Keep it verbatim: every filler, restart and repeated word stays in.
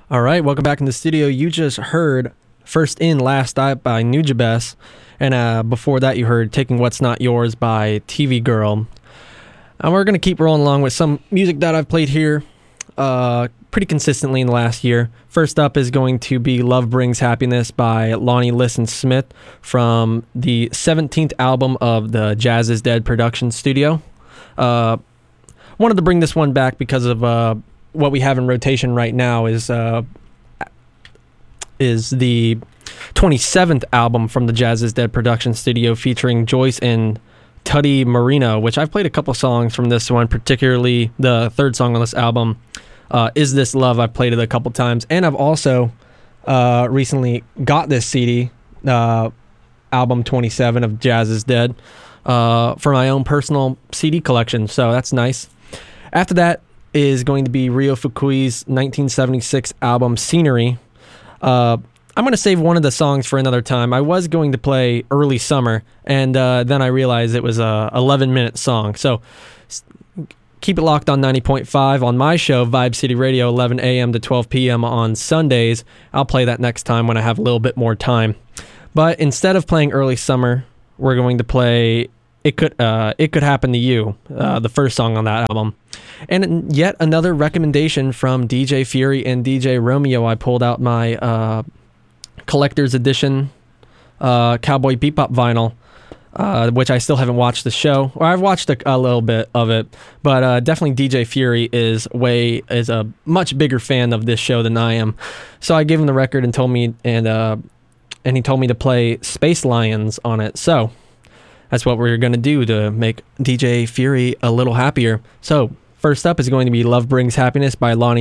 All right, welcome back in the studio. You just heard First In, Last Out by Nujabes. And uh, before that, you heard Taking What's Not Yours by T V Girl. And we're going to keep rolling along with some music that I've played here uh, pretty consistently in the last year. First up is going to be Love Brings Happiness by Lonnie Liston Smith from the seventeenth album of the Jazz is Dead production studio. Uh, wanted to bring this one back because of uh, what we have in rotation right now is uh, is the twenty-seventh album from the Jazz is Dead production studio featuring Joyce and Tuddy Marino, which I've played a couple songs from this one, particularly the third song on this album, uh, Is This Love? I've played it a couple times, and I've also uh, recently got this C D, uh, album twenty-seven of Jazz is Dead, uh, for my own personal C D collection, so that's nice. After that is going to be Ryo Fukui's nineteen seventy-six album Scenery. Uh, I'm going to save one of the songs for another time. I was going to play Early Summer, and uh, then I realized it was a eleven minute song. So keep it locked on ninety point five on my show, Vibe City Radio, eleven a.m. to twelve p.m. on Sundays. I'll play that next time when I have a little bit more time. But instead of playing Early Summer, we're going to play It Could uh, It Could Happen to You, uh, the first song on that album. And yet another recommendation from D J Fury and D J Romeo. I pulled out my uh, collector's edition uh, Cowboy Bebop vinyl, uh, which I still haven't watched the show. Or I've watched a, a little bit of it, but uh, definitely D J Fury is way is a much bigger fan of this show than I am. So I gave him the record and told me and uh, and he told me to play Space Lions on it. So that's what we're gonna do to make D J Fury a little happier. So first up is going to be Love Brings Happiness by Lonnie